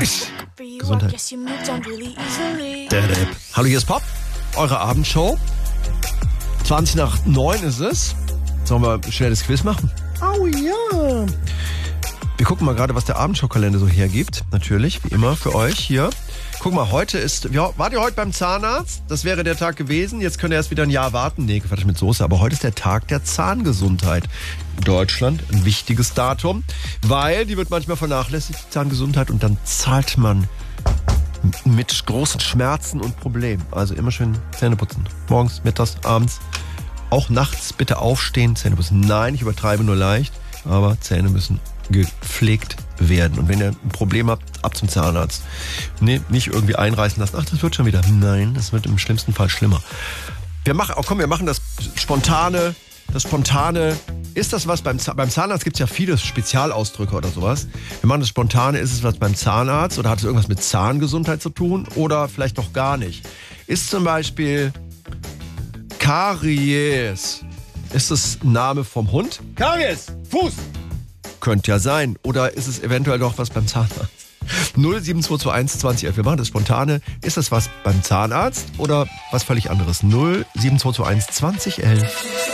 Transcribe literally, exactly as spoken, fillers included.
Gesundheit. Hallo, hier ist Pop, eure Abendshow. zwanzig nach neun ist es. Sollen wir schnell das Quiz machen? Oh ja. Wir gucken mal gerade, was der Abendshow-Kalender so hergibt. Natürlich, wie immer, für euch hier. Guck mal, heute ist... Ja, wart ihr heute beim Zahnarzt? Das wäre der Tag gewesen. Jetzt könnt ihr erst wieder ein Jahr warten. Nee, Quatsch mit Soße. Aber heute ist der Tag der Zahngesundheit. In Deutschland ein wichtiges Datum. Weil die wird manchmal vernachlässigt, die Zahngesundheit. Und dann zahlt man mit großen Schmerzen und Problemen. Also immer schön Zähne putzen. Morgens, mittags, abends. Auch nachts bitte aufstehen, Zähne putzen. Nein, ich übertreibe nur leicht. Aber Zähne müssen gepflegt werden. Und wenn ihr ein Problem habt, ab zum Zahnarzt. Nee, nicht irgendwie einreißen lassen. Ach, das wird schon wieder. Nein, das wird im schlimmsten Fall schlimmer. Wir machen, oh komm, wir machen das spontane, das spontane. Ist das was beim Zahnarzt? Beim Zahnarzt gibt es ja viele Spezialausdrücke oder sowas. Wir machen das spontane. Ist es was beim Zahnarzt oder hat es irgendwas mit Zahngesundheit zu tun oder vielleicht noch gar nicht? Ist zum Beispiel Karies. Ist das ein Name vom Hund? Karies! Fuß! Könnte ja sein. Oder ist es eventuell doch was beim Zahnarzt? null sieben zwei zwei eins zwanzig elf. Wir machen das spontane. Ist das was beim Zahnarzt oder was völlig anderes? null sieben zwei zwei eins zwanzig elf.